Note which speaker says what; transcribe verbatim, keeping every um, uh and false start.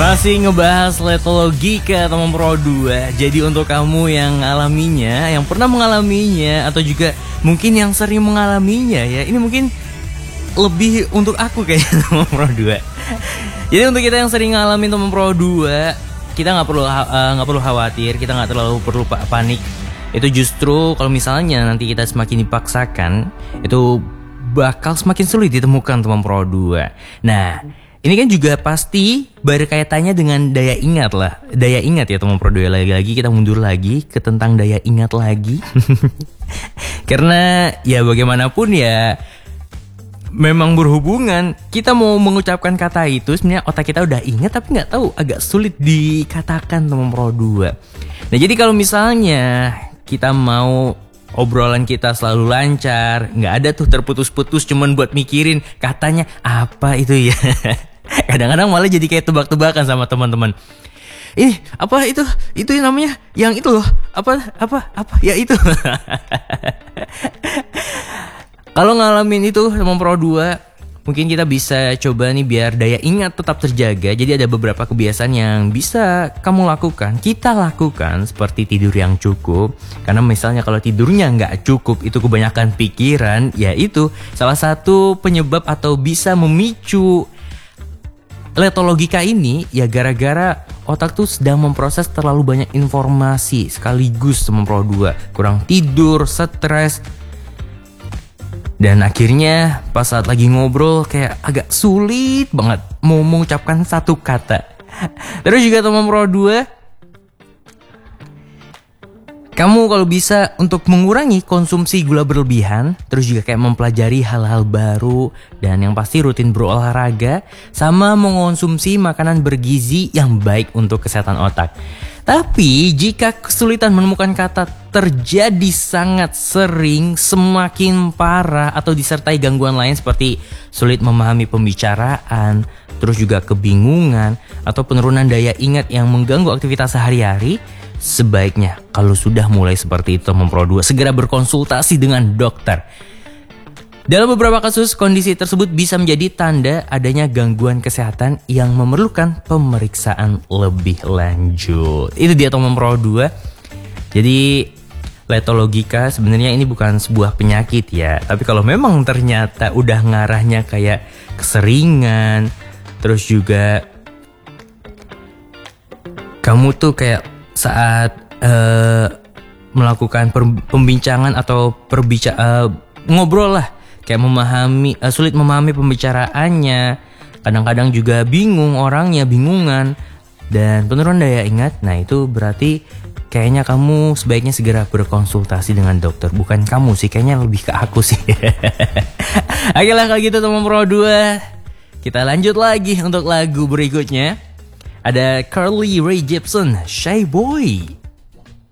Speaker 1: Masih ngebahas Letologika teman Pro dua. Jadi untuk kamu yang ngalaminya, yang pernah mengalaminya, atau juga mungkin yang sering mengalaminya ya, ini mungkin lebih untuk aku kayaknya teman Pro dua. Jadi untuk kita yang sering ngalamin teman Pro dua, kita nggak perlu nggak uh, perlu khawatir, kita nggak terlalu perlu panik. Itu justru kalau misalnya nanti kita semakin dipaksakan, itu bakal semakin sulit ditemukan teman Pro dua. Nah, ini kan juga pasti berkaitannya dengan daya ingat lah. Daya ingat ya teman Pro dua. Lagi-lagi kita mundur lagi ke tentang daya ingat lagi. Karena ya bagaimanapun ya, memang berhubungan. Kita mau mengucapkan kata itu, sebenarnya otak kita udah ingat tapi nggak tahu, agak sulit dikatakan teman Pro dua. Nah jadi kalau misalnya kita mau obrolan kita selalu lancar, nggak ada tuh terputus-putus cuman buat mikirin katanya apa itu ya. Kadang-kadang malah jadi kayak tebak-tebakan sama teman-teman. Ini apa itu? Itu namanya yang itu loh. Apa apa apa ya itu. Kalau ngalamin itu sama Pro dua, mungkin kita bisa coba nih biar daya ingat tetap terjaga. Jadi ada beberapa kebiasaan yang bisa kamu lakukan, kita lakukan, seperti tidur yang cukup. Karena misalnya kalau tidurnya nggak cukup, itu kebanyakan pikiran, ya itu salah satu penyebab atau bisa memicu letologika ini. Ya gara-gara otak tuh sedang memproses terlalu banyak informasi sekaligus sama Pro dua. Kurang tidur, stres. Dan akhirnya pas saat lagi ngobrol kayak agak sulit banget mau mengucapkan satu kata. Terus juga teman Pro dua, kamu kalau bisa untuk mengurangi konsumsi gula berlebihan, terus juga kayak mempelajari hal-hal baru, dan yang pasti rutin berolahraga, sama mengonsumsi makanan bergizi yang baik untuk kesehatan otak. Tapi jika kesulitan menemukan kata terjadi sangat sering, semakin parah, atau disertai gangguan lain seperti sulit memahami pembicaraan, terus juga kebingungan, atau penurunan daya ingat yang mengganggu aktivitas sehari-hari, sebaiknya kalau sudah mulai seperti itu teman Pro dua, segera berkonsultasi dengan dokter. Dalam beberapa kasus, kondisi tersebut bisa menjadi tanda adanya gangguan kesehatan yang memerlukan pemeriksaan lebih lanjut. Itu dia teman Pro dua. Jadi letologika sebenarnya ini bukan sebuah penyakit ya. Tapi kalau memang ternyata udah ngarahnya kayak keseringan, terus juga kamu tuh kayak saat uh, melakukan per- pembincangan atau perbicara uh, ngobrol lah, kayak memahami uh, sulit memahami pembicaraannya, kadang-kadang juga bingung orangnya, bingungan, dan penurunan daya ingat. Nah itu berarti kayaknya kamu sebaiknya segera berkonsultasi dengan dokter. Bukan kamu sih, kayaknya lebih ke aku sih. Oke lah kalau gitu teman Pro dua, kita lanjut lagi untuk lagu berikutnya. Ada Carly Rae Jepsen, Shy Boy.